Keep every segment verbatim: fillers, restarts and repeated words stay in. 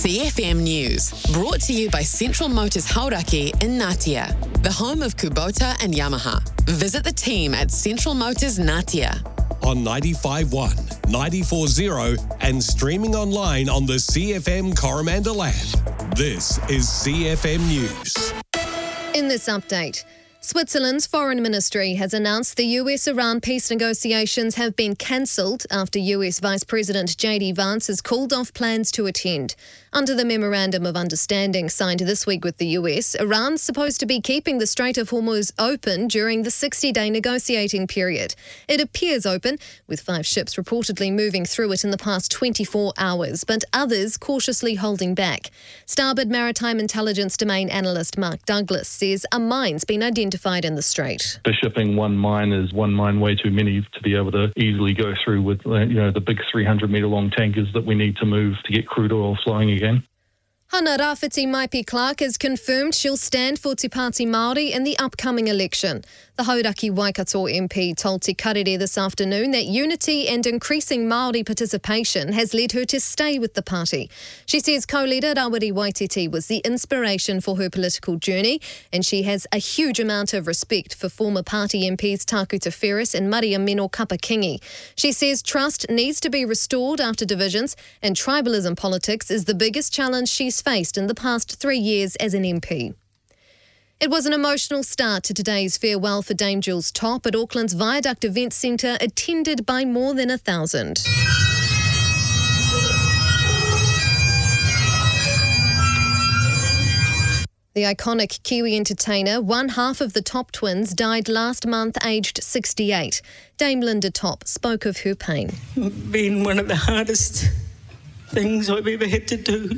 C F M News, brought to you by Central Motors Hauraki in Ngatea, the home of Kubota and Yamaha. Visit the team at Central Motors Ngatea. On ninety-five point one, ninety-four point zero and streaming online on the C F M Coromandel app. This is C F M News. In this update, Switzerland's foreign ministry has announced the U S-Iran peace negotiations have been cancelled after U S Vice President J D Vance has called off plans to attend. Under the Memorandum of Understanding signed this week with the U S, Iran's supposed to be keeping the Strait of Hormuz open during the sixty-day negotiating period. It appears open, with five ships reportedly moving through it in the past twenty-four hours, but others cautiously holding back. Starboard Maritime Intelligence Domain analyst Mark Douglas says a mine's been identified in the strait. For shipping, one mine is one mine way too many to be able to easily go through with uh, you know the big three hundred metre long tankers that we need to move to get crude oil flowing again. Hana Rafiti Maipi Clark has confirmed she'll stand for Te Pāti Māori in the upcoming election. The Hauraki Waikato M P told Te Karere this afternoon that unity and increasing Māori participation has led her to stay with the party. She says co-leader Rawiri Waititi was the inspiration for her political journey, and she has a huge amount of respect for former party M Ps Takuta Ferris and Maria Mino Kapakingi. She says trust needs to be restored after divisions, and tribalism politics is the biggest challenge she's faced in the past three years as an M P. It was an emotional start to today's farewell for Dame Jules Top at Auckland's Viaduct Event Centre, attended by more than a thousand. The iconic Kiwi entertainer, one half of the Top twins, died last month aged sixty-eight. Dame Linda Top spoke of her pain. Been one of the hardest things I've ever had to do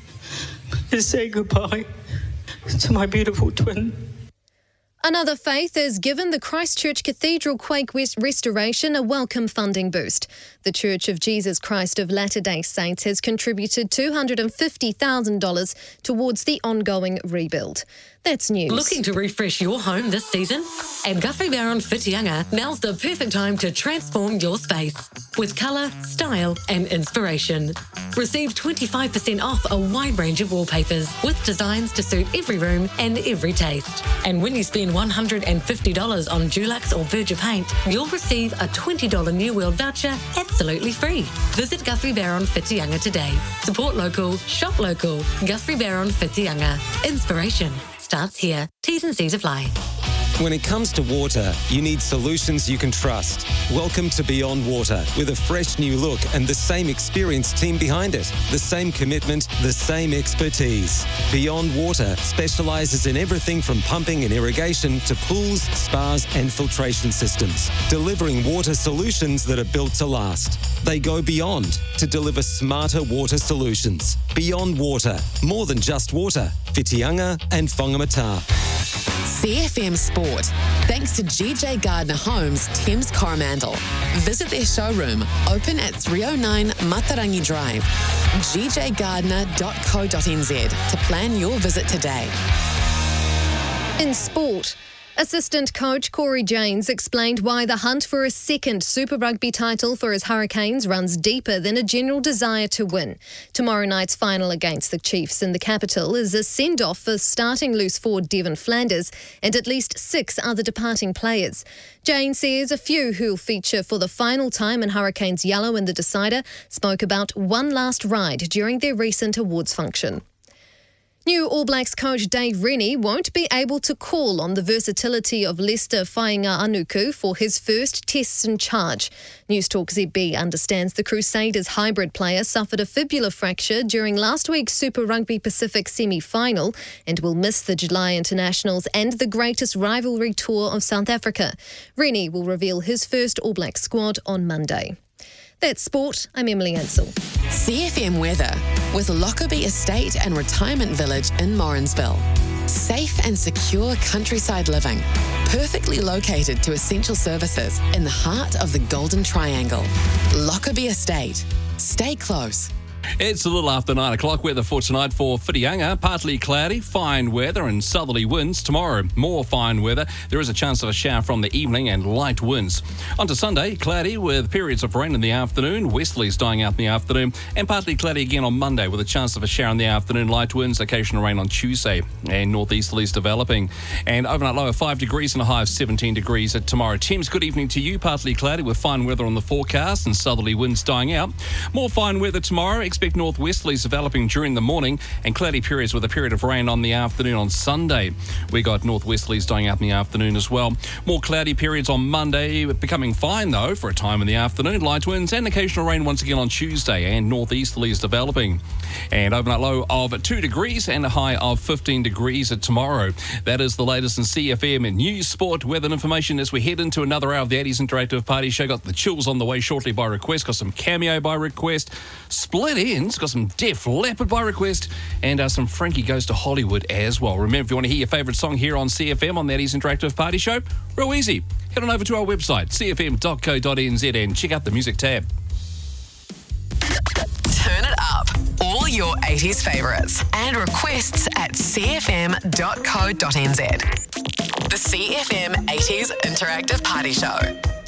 is say goodbye to my beautiful twin. Another faith has given the Christchurch Cathedral Quake West restoration a welcome funding boost. The Church of Jesus Christ of Latter-day Saints has contributed two hundred fifty thousand dollars towards the ongoing rebuild. That's news. Looking to refresh your home this season? At Guthrie Barron Whitianga, now's the perfect time to transform your space with colour, style and inspiration. Receive twenty-five percent off a wide range of wallpapers with designs to suit every room and every taste. And when you spend one hundred fifty dollars on Dulux or Berger paint, you'll receive a twenty dollars New World voucher absolutely free. Visit Guthrie Barron Whitianga today. Support local, shop local. Guthrie Barron Whitianga. Inspiration starts here. T's and C's apply. When it comes to water, you need solutions you can trust. Welcome to Beyond Water, with a fresh new look and the same experienced team behind it. The same commitment, the same expertise. Beyond Water specialises in everything from pumping and irrigation to pools, spas and filtration systems, delivering water solutions that are built to last. They go beyond to deliver smarter water solutions. Beyond Water, more than just water. Whitianga and Whangamata. C F M Sport, thanks to G J Gardner Homes, Thames Coromandel. Visit their showroom, open at three oh nine Matarangi Drive, g j gardner dot co dot n z to plan your visit today. In sport, assistant coach Corey Janes explained why the hunt for a second Super Rugby title for his Hurricanes runs deeper than a general desire to win. Tomorrow night's final against the Chiefs in the capital is a send-off for starting loose forward Devon Flanders and at least six other departing players. Janes says a few who'll feature for the final time in Hurricanes yellow in the decider spoke about one last ride during their recent awards function. New All Blacks coach Dave Rennie won't be able to call on the versatility of Lester Whainga-Anuku for his first tests in charge. Newstalk Z B understands the Crusaders hybrid player suffered a fibula fracture during last week's Super Rugby Pacific semi-final and will miss the July internationals and the greatest rivalry tour of South Africa. Rennie will reveal his first All Black squad on Monday. That's sport. I'm Emily Ansell. C F M weather with Lockerbie Estate and Retirement Village in Morrinsville. Safe and secure countryside living, perfectly located to essential services in the heart of the Golden Triangle. Lockerbie Estate. Stay close. It's a little after nine o'clock. Weather for tonight for Whitianga. Partly cloudy, fine weather and southerly winds. Tomorrow, more fine weather. There is a chance of a shower from the evening and light winds. On to Sunday, cloudy with periods of rain in the afternoon. Westerlies dying out in the afternoon. And partly cloudy again on Monday with a chance of a shower in the afternoon. Light winds, occasional rain on Tuesday. And northeasterlies developing. And overnight low of five degrees and a high of seventeen degrees at tomorrow. Tim's, good evening to you. Partly cloudy with fine weather on the forecast and southerly winds dying out. More fine weather tomorrow. Expect northwesterlies developing during the morning and cloudy periods with a period of rain on the afternoon on Sunday. We got northwesterlies dying out in the afternoon as well. More cloudy periods on Monday, becoming fine though for a time in the afternoon. Light winds and occasional rain once again on Tuesday, and northeasterlies developing. And overnight low of two degrees and a high of fifteen degrees at tomorrow. That is the latest in C F M and news, sport, weather and information as we head into another hour of the eighties Interactive Party Show. Got the Chills on the way shortly by request. Got some Cameo by request. Split Ends. Got some Def Leppard by request. And uh, some Frankie Goes to Hollywood as well. Remember, if you want to hear your favourite song here on C F M on the eighties Interactive Party Show, real easy. Head on over to our website, c f m dot co dot n z, and check out the music tab. Turn it up. All your eighties favourites and requests at c f m dot co dot n z. The C F M eighties Interactive Party Show.